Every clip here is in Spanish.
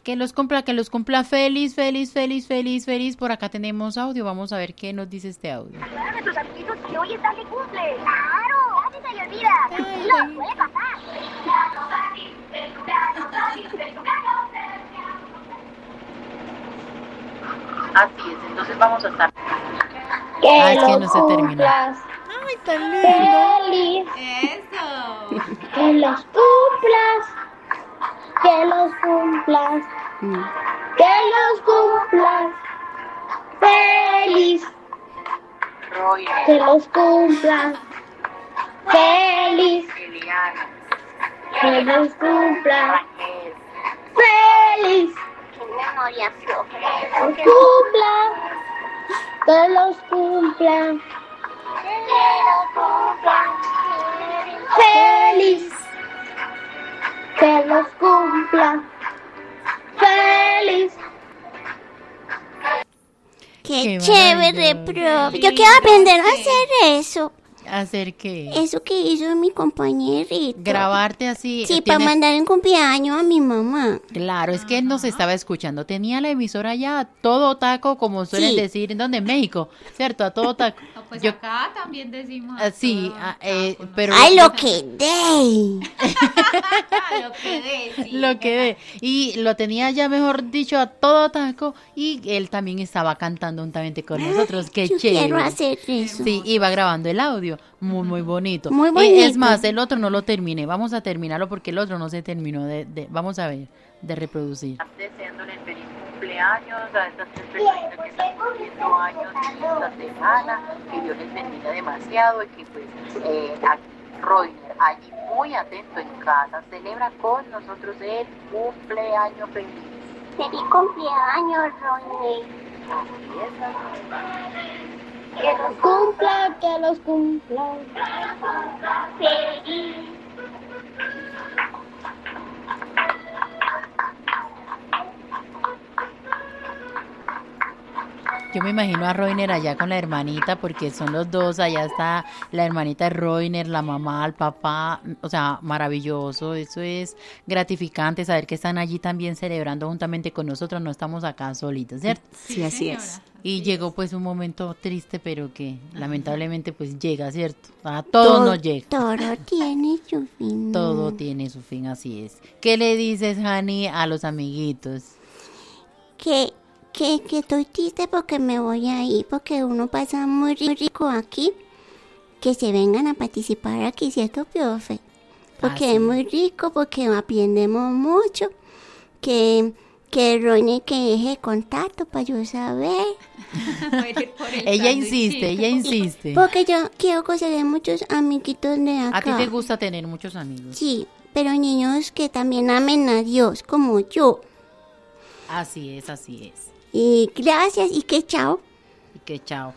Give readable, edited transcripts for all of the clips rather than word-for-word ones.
Que los cumpla feliz, feliz, feliz, feliz, feliz. Por acá tenemos audio, vamos a ver qué nos dice este audio. Claro, nuestros amiguitos que hoy están de cumple. Claro, así se le olvida. No puede pasar. Así es, entonces vamos a estar. Es que no se termina. Ay, tan lindo. Feliz. Eso. Que los cumplas. Que los cumplas. Que los cumplas. Feliz. Roy, Que los cumplas. Feliz. Eliana, Que los cumplas. Raquel, Feliz. qué memoria, profe. Que los cumpla. Que los cumpla. Feliz. Que los cumpla. Feliz. Qué Qué chévere, maravilloso. profe. Yo quiero aprender a hacer eso. ¿Hacer qué? Eso que hizo mi compañerito. Grabarte así. Sí, para tiene- mandar en cumpleaños a mi mamá. Claro, es que él nos estaba escuchando. Tenía la emisora ya a todo taco, como suelen Sí. decir, ¿en dónde? En México, ¿cierto? A todo taco. No, pues Yo- acá también decimos. sí, todo taco, ¿no? pero... Ay, lo que dé. Lo que dé, sí. Lo que ve. Y lo tenía ya, mejor dicho, a todo taco. Y él también estaba cantando juntamente con nosotros. Qué Yo chévere. quiero hacer eso. Sí, iba grabando el audio. Muy, muy bonito. Muy Y bonito. es más, el otro no lo terminé. Vamos a terminarlo porque el otro no se terminó vamos a ver, de reproducir. Deseándole feliz cumpleaños a estas tres personitas que están cumpliendo años esta semana, que Dios les bendiga demasiado y que pues aquí Roiner, allí muy atento en casa, celebra con nosotros el cumpleaños feliz. Feliz cumpleaños, Ronnie. Así es, Que los cumpla, que los cumpla. Feliz. Yo me imagino a Roiner allá con la hermanita porque son los dos, allá está la hermanita de Roiner, la mamá, el papá, o sea, maravilloso, eso es gratificante saber que están allí también celebrando juntamente con nosotros, no estamos acá solitos, ¿cierto? Sí, así señora, es. Y así llegó pues un momento triste, pero que lamentablemente pues llega, ¿cierto? A todos Todo- nos llega. Todo tiene su fin. Todo tiene su fin, así es. ¿Qué le dices, Hani, a los amiguitos? Que estoy triste porque me voy a ir, porque uno pasa muy rico aquí. Que se vengan a participar aquí, ¿cierto, profe? Porque Ah, es sí. muy rico, porque aprendemos mucho. Que Ronnie que deje contacto para yo saber. por el Ella sándwichito. insiste. Porque yo quiero conseguir muchos amiguitos de acá. A ti te gusta tener muchos amigos. Sí, pero niños que también amen a Dios, como yo. Así es, así es. Y gracias y que chao. Y que chao.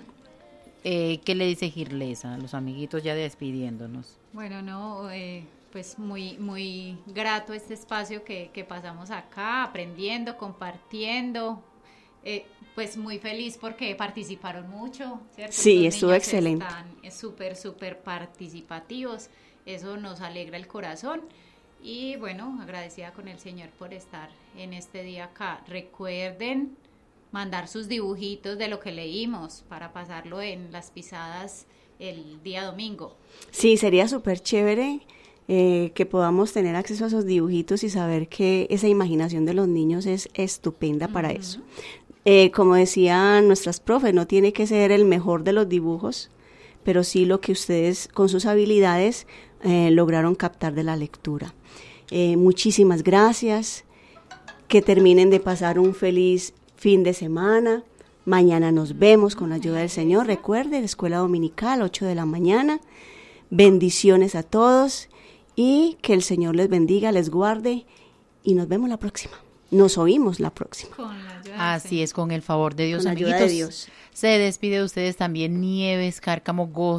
¿Qué le dice Girlesa? Los amiguitos ya despidiéndonos. Bueno, no, pues muy, muy grato este espacio que pasamos acá, aprendiendo, compartiendo. Pues muy feliz porque participaron mucho, ¿cierto? Sí, Estos estuvo niños excelente. Están súper participativos. Eso nos alegra el corazón. Y bueno, agradecida con el Señor por estar en este día acá. Recuerden mandar sus dibujitos de lo que leímos para pasarlo en las pisadas el día domingo. Sí, sería súper chévere que podamos tener acceso a esos dibujitos y saber que esa imaginación de los niños es estupenda para eso. Como decían nuestras profes, no tiene que ser el mejor de los dibujos, pero sí lo que ustedes con sus habilidades lograron captar de la lectura. Muchísimas gracias, que terminen de pasar un feliz fin de semana. Mañana nos vemos con la ayuda del Señor. Recuerden, escuela dominical, 8 de la mañana. Bendiciones a todos y que el Señor les bendiga, les guarde y nos vemos la próxima. Nos oímos la próxima. Con la ayuda del Así Señor. es, con el favor de Dios, Con la ayuda amiguitos. de Dios. Se despide de ustedes también Nieves Cárcamo Gozo.